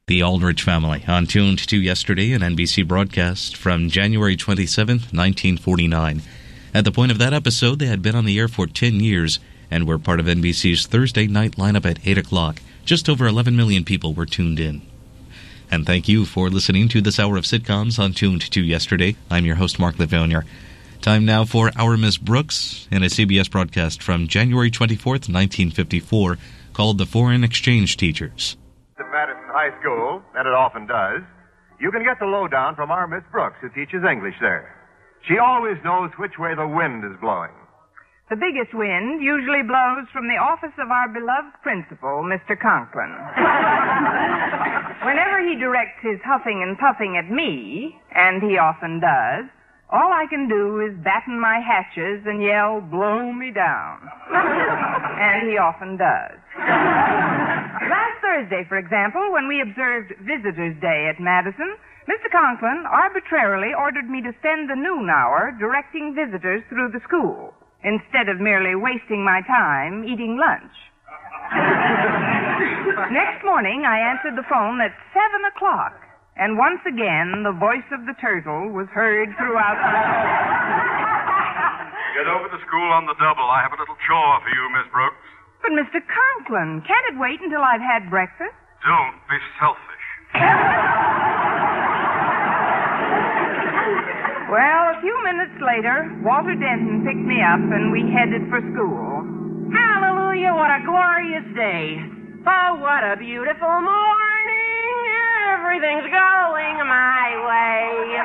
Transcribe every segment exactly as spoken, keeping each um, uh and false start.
The Aldrich Family on Tuned to Yesterday, an N B C broadcast from January twenty-seventh, nineteen forty-nine. At the point of that episode, they had been on the air for ten years and were part of N B C's Thursday night lineup at eight o'clock. Just over eleven million people were tuned in. And thank you for listening to this hour of sitcoms on Tuned to Yesterday. I'm your host, Mark Livonia. Time now for Our Miss Brooks, in a C B S broadcast from January twenty-fourth, nineteen fifty-four, called The Foreign Exchange Teachers. At Madison High School, and it often does, you can get the lowdown from our Miss Brooks, who teaches English there. She always knows which way the wind is blowing. The biggest wind usually blows from the office of our beloved principal, Mister Conklin. Whenever he directs his huffing and puffing at me, and he often does, all I can do is batten my hatches and yell, "Blow me down." And he often does. Last Thursday, for example, when we observed Visitors' Day at Madison, Mister Conklin arbitrarily ordered me to spend the noon hour directing visitors through the school, instead of merely wasting my time eating lunch. Next morning, I answered the phone at seven o'clock, and once again, the voice of the turtle was heard throughout the... Get over to school on the double. I have a little chore for you, Miss Brooks. But, Mister Conklin, can't it wait until I've had breakfast? Don't be selfish. Well, a few minutes later, Walter Denton picked me up, and we headed for school. Hallelujah, what a glorious day. Oh, what a beautiful morning. Everything's going my way.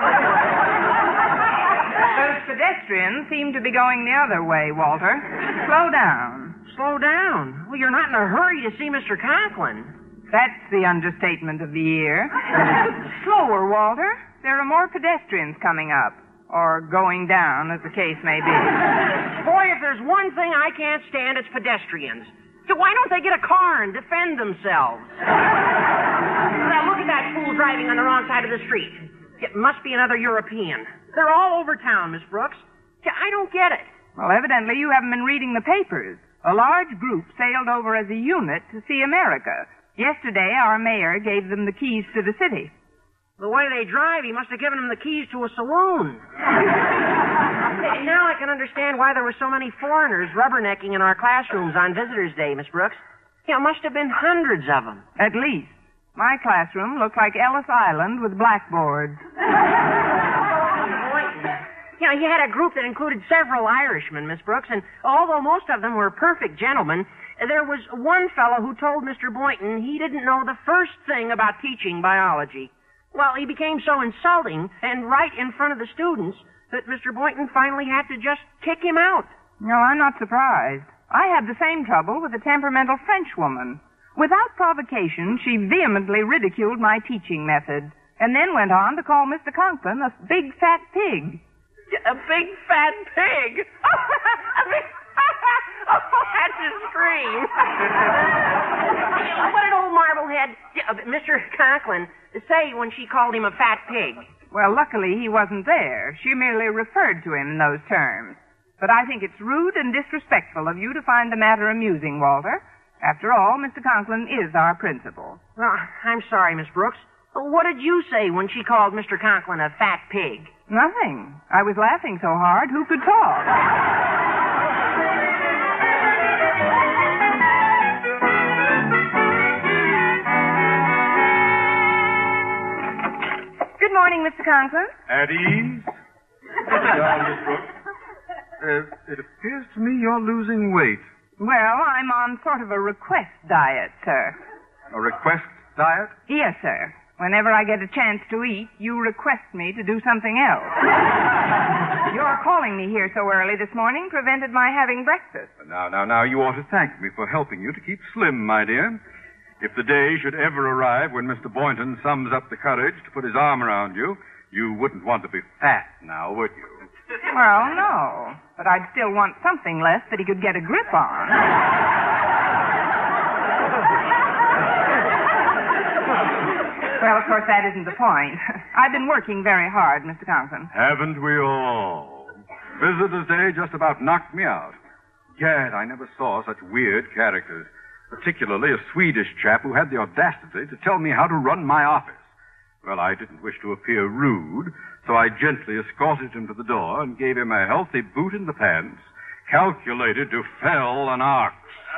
Those pedestrians seem to be going the other way, Walter. Slow down. Slow down? Well, you're not in a hurry to see Mister Conklin. That's the understatement of the year. Slower, Walter. There are more pedestrians coming up. Or going down, as the case may be. Boy, if there's one thing I can't stand, it's pedestrians. So why don't they get a car and defend themselves? Now, look at that fool driving on the wrong side of the street. It must be another European. They're all over town, Miss Brooks. I don't get it. Well, evidently you haven't been reading the papers. A large group sailed over as a unit to see America. Yesterday, our mayor gave them the keys to the city. The way they drive, he must have given them the keys to a saloon. Now I can understand why there were so many foreigners rubbernecking in our classrooms on Visitors' Day, Miss Brooks. You know, it must have been hundreds of them. At least. My classroom looked like Ellis Island with blackboards. You know, he had a group that included several Irishmen, Miss Brooks, and although most of them were perfect gentlemen, there was one fellow who told Mister Boynton he didn't know the first thing about teaching biology. Well, he became so insulting, and right in front of the students, that Mister Boynton finally had to just kick him out. No, I'm not surprised. I had the same trouble with a temperamental Frenchwoman. Without provocation, she vehemently ridiculed my teaching method, and then went on to call Mister Conklin a big fat pig. A big fat pig? A big... Oh, that's a scream. What did old Marblehead, Mister Conklin, say when she called him a fat pig? Well, luckily he wasn't there. She merely referred to him in those terms. But I think it's rude and disrespectful of you to find the matter amusing, Walter. After all, Mister Conklin is our principal. Well, I'm sorry, Miss Brooks. What did you say when she called Mister Conklin a fat pig? Nothing. I was laughing so hard, who could talk? Good morning, Mister Conklin. At ease? Down, Miss Brooks. Uh, it appears to me you're losing weight. Well, I'm on sort of a request diet, sir. A request diet? Yes, sir. Whenever I get a chance to eat, you request me to do something else. Your calling me here so early this morning prevented my having breakfast. Now, now, now, you ought to thank me for helping you to keep slim, my dear. If the day should ever arrive when Mister Boynton sums up the courage to put his arm around you, you wouldn't want to be fat now, would you? Well, no. But I'd still want something left that he could get a grip on. Well, of course, that isn't the point. I've been working very hard, Mister Conklin. Haven't we all? Visitors' Day just about knocked me out. Gad, I never saw such weird characters. particularly a Swedish chap who had the audacity to tell me how to run my office. Well, I didn't wish to appear rude, so I gently escorted him to the door and gave him a healthy boot in the pants, calculated to fell an ox.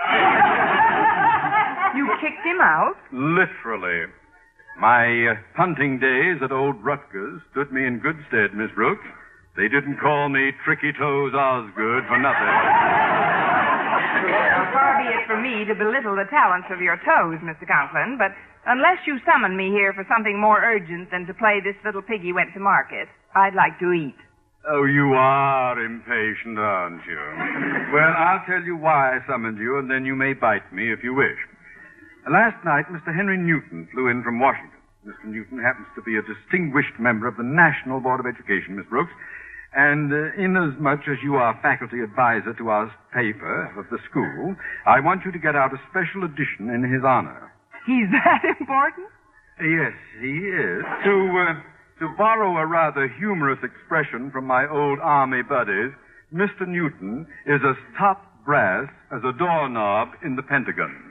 You kicked him out? Literally. My uh, hunting days at Old Rutgers stood me in good stead, Miss Brooks. They didn't call me Tricky Toes Osgood for nothing. Well, far be it from me to belittle the talents of your toes, Mister Conklin, but unless you summon me here for something more urgent than to play This Little Piggy Went to Market, I'd like to eat. Oh, you are impatient, aren't you? Well, I'll tell you why I summoned you, and then you may bite me if you wish. Last night, Mister Henry Newton flew in from Washington. Mister Newton happens to be a distinguished member of the National Board of Education, Miss Brooks, and uh, inasmuch as you are faculty advisor to our paper of the school, I want you to get out a special edition in his honor. He's that important? Yes, he is. To, uh, to borrow a rather humorous expression from my old army buddies, Mister Newton is as top brass as a doorknob in the Pentagon.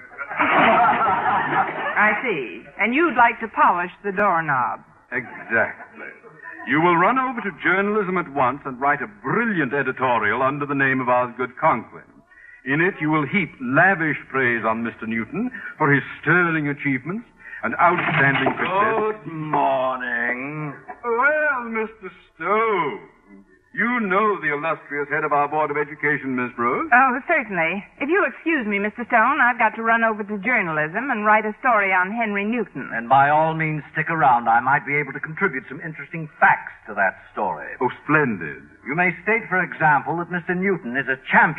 I see. And you'd like to polish the doorknob. Exactly. You will run over to journalism at once and write a brilliant editorial under the name of Osgood Conklin. In it, you will heap lavish praise on Mister Newton for his sterling achievements and outstanding success. Good morning. Well, Mister Stowe, you know the illustrious head of our Board of Education, Miss Brooks. Oh, certainly. If you'll excuse me, Mister Stone, I've got to run over to journalism and write a story on Henry Newton. And by all means, stick around. I might be able to contribute some interesting facts to that story. Oh, splendid. You may state, for example, that Mister Newton is a champion